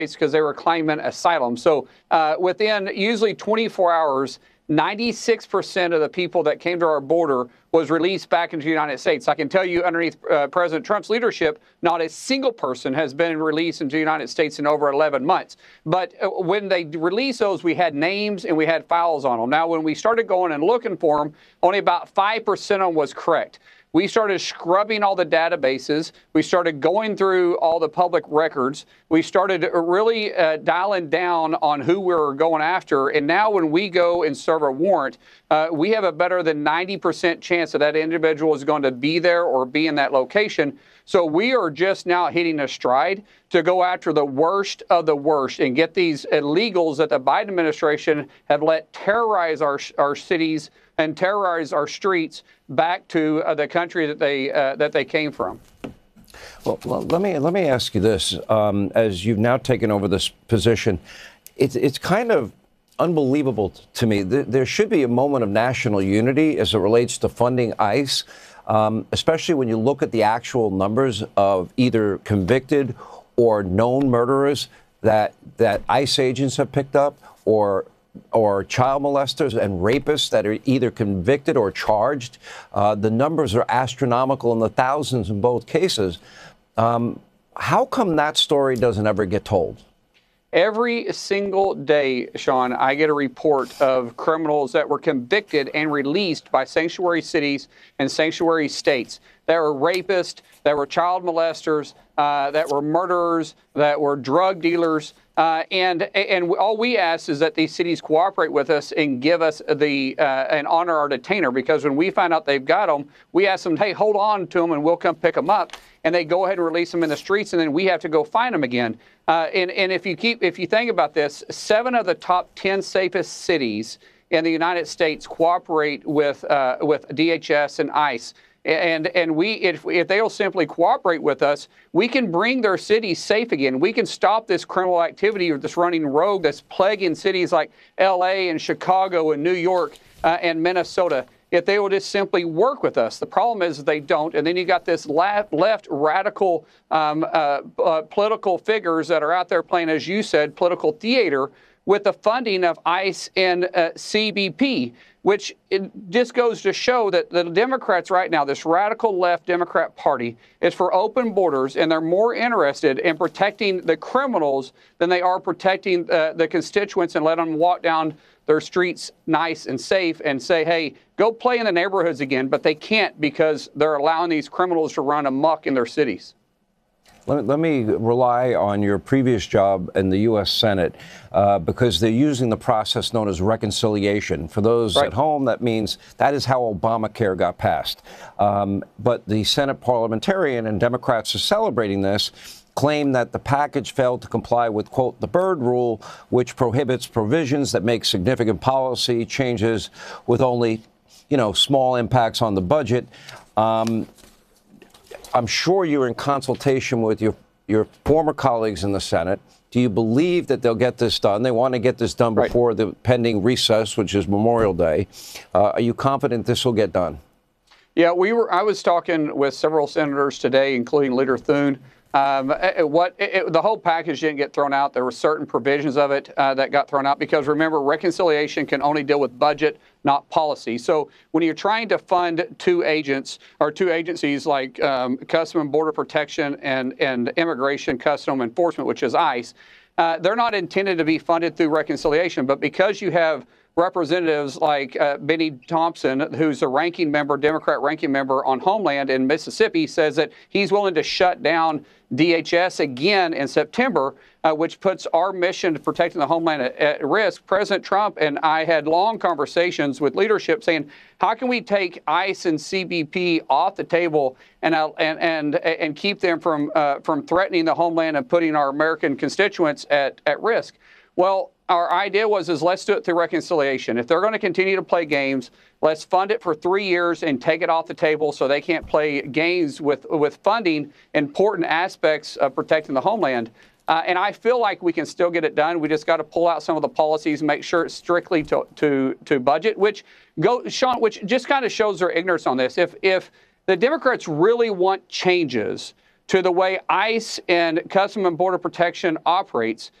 because they were claiming asylum. So within usually 24 hours, 96% of the people that came to our border was released back into the United States. I can tell you underneath President Trump's leadership, not a single person has been released into the United States in over 11 months. But when they released those, we had names and we had files on them. Now, when we started going and looking for them, only about 5% of them was correct. We started scrubbing all the databases. We started going through all the public records. We started really dialing down on who we were going after. And now when we go and serve a warrant, we have a better than 90% chance that that individual is going to be there or be in that location. So we are just now hitting a stride to go after the worst of the worst and get these illegals that the Biden administration have let terrorize our cities and terrorize our streets back to the country that they came from. Well, let me ask you this: as you've now taken over this position, it's kind of unbelievable to me. There should be a moment of national unity as it relates to funding ICE, especially when you look at the actual numbers of either convicted or known murderers that ICE agents have picked up, or child molesters and rapists that are either convicted or charged. The numbers are astronomical in the thousands in both cases. How come that story doesn't ever get told? Every single day, Sean, I get a report of criminals that were convicted and released by sanctuary cities and sanctuary states that were rapists, that were child molesters, that were murderers, that were drug dealers. And all we ask is that these cities cooperate with us and give us and honor our detainer, because when we find out they've got them, we ask them, hey, hold on to them and we'll come pick them up. And they go ahead and release them in the streets, and then we have to go find them again. And if you think about this, 7 of the top 10 safest cities in the United States cooperate with DHS and ICE. And if they'll simply cooperate with us, we can bring their cities safe again. We can stop this criminal activity or this running rogue that's plaguing cities like L.A. and Chicago and New York and Minnesota, if they will just simply work with us. The problem is they don't. And then you got this left radical political figures that are out there playing, as you said, political theater with the funding of ICE and CBP, which it just goes to show that the Democrats right now, this radical left Democrat Party, is for open borders, and they're more interested in protecting the criminals than they are protecting the constituents and let them walk down their streets nice and safe and say, hey, go play in the neighborhoods again. But they can't, because they're allowing these criminals to run amok in their cities. Let me rely on your previous job in the U.S. Senate, because they're using the process known as reconciliation. For those at home, that means that is how Obamacare got passed. But the Senate parliamentarian, and Democrats are celebrating this, claim that the package failed to comply with, quote, the Byrd Rule, which prohibits provisions that make significant policy changes with only, small impacts on the budget. I'm sure you're in consultation with your former colleagues in the Senate. Do you believe that they'll get this done? They want to get this done before the pending recess, which is Memorial Day. Are you confident this will get done? Yeah, I was talking with several senators today, including Leader Thune. The whole package didn't get thrown out. There were certain provisions of it that got thrown out because, remember, reconciliation can only deal with budget, not policy. So when you're trying to fund two agencies like Custom and Border Protection and Immigration Custom Enforcement, which is ICE, they're not intended to be funded through reconciliation. But because you have representatives like Benny Thompson, who's a Democrat ranking member on Homeland in Mississippi, says that he's willing to shut down DHS again in September, which puts our mission to protecting the homeland at risk. President Trump and I had long conversations with leadership saying, how can we take ICE and CBP off the table and keep them from threatening the homeland and putting our American constituents at risk? Well, our idea was let's do it through reconciliation. If they're going to continue to play games, let's fund it for 3 years and take it off the table so they can't play games with funding important aspects of protecting the homeland. And I feel like we can still get it done. We just got to pull out some of the policies and make sure it's strictly to budget, which just kind of shows their ignorance on this. If the Democrats really want changes to the way ICE and Customs and Border Protection operates,